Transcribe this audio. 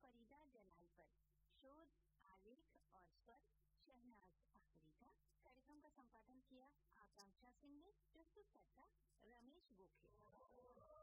फरीदा जलाल पर। शोध, आलेख और स्वर शहनाज आखरी था। कार्यक्रम का संपादन किया आकांक्षा सिंह ने। प्रस्तुत करता रमेश गोखे।